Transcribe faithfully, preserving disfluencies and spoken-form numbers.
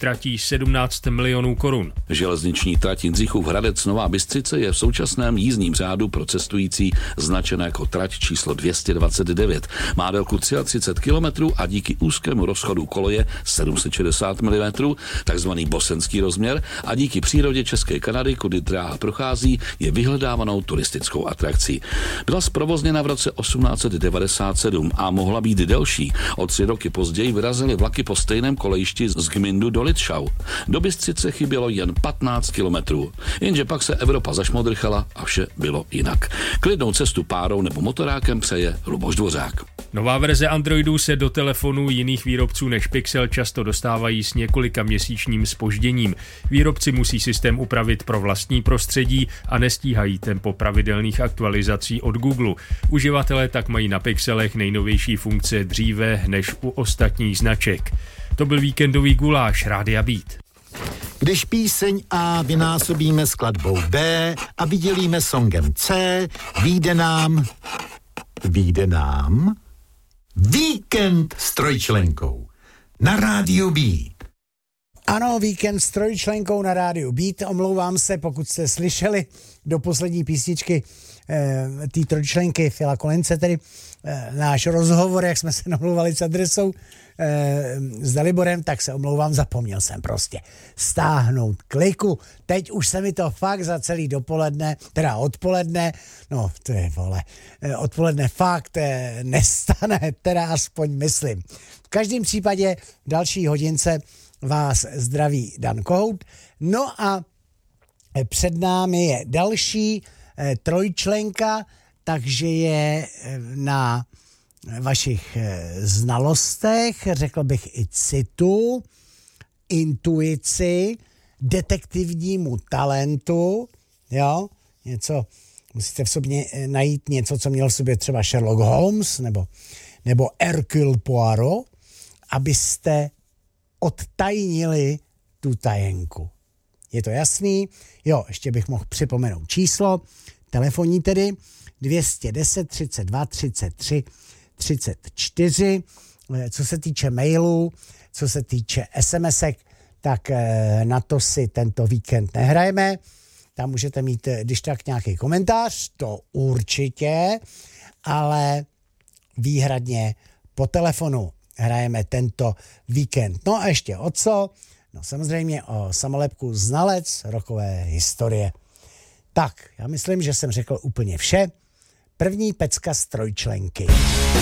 tratí sedmnáct milionů korun. Železniční trať Jindřichův Hradec Nová Bystřice je v současném jízdním řádu pro cestující značená jako trať číslo dvě stě dvacet devět. Má délku třicet tři kilometrů a díky úzkému rozchodu koleje sedm set šedesát milimetrů, takzvaný bosenský rozměr, a díky přírodě České Kanady, kudy dráha prochází, je vyhledávanou turistickou atrakcí. Byla zprovozněna v roce osmnáct set devadesát sedm a mohla být delší. O tři roky později vyrazily vlaky po stejném kolejišti z Gmyndu do Litšau. Do Bystřice chybělo jen patnáct kilometrů. Jenže pak se Evropa zašmodrchala a vše bylo jinak. Klidnou cestu párou nebo motorákem přeje Luboš Dvořák. Nová verze Androidu se do telefonů jiných výrobců než Pixel často dostávají s několika měsíčním zpožděním. Výrobci musí systém upravit pro vlastní prostředí a nestíhají tempo pravidelných aktualizací od Google. Uživatelé tak mají na Pixelech nejnovější funkce dříve než u ostatních značek. To byl víkendový guláš Rádia Beat. Když píseň A vynásobíme skladbou B a vydělíme songem C, vyjde nám... Vyjde nám... Víkend s trojčlenkou na Rádiu Beat. Ano, víkend s trojčlenkou na Rádiu Beat. Omlouvám se, pokud jste slyšeli do poslední písničky eh, té trojčlenky Phila Collinse, tedy eh, náš rozhovor, jak jsme se namluvali s adresou eh, s Daliborem, tak se omlouvám, zapomněl jsem prostě stáhnout kliku. Teď už se mi to fakt za celý dopoledne, teda odpoledne, no to je vole, eh, odpoledne fakt eh, nestane, teda aspoň myslím. V každém případě v další hodince vás zdraví Dan Kohout. No a před námi je další eh, trojčlenka, takže je eh, na vašich eh, znalostech, řekl bych i citu, intuici, detektivnímu talentu, jo, něco, musíte v sobě najít něco, co měl v sobě třeba Sherlock Holmes nebo, nebo Hercule Poirot, abyste odtajnili tu tajenku. Je to jasný? Jo, ještě bych mohl připomenout číslo, telefonní tedy dvě stě deset, třicet dva, třicet tři, třicet čtyři. Co se týče mailů, co se týče SMSek, tak na to si tento víkend nehrajeme. Tam můžete mít, když tak, nějaký komentář, to určitě, ale výhradně po telefonu hrajeme tento víkend. No a ještě o co? No samozřejmě o samolepku Znalec rockové historie. Tak, já myslím, že jsem řekl úplně vše. První pecka z trojčlenky.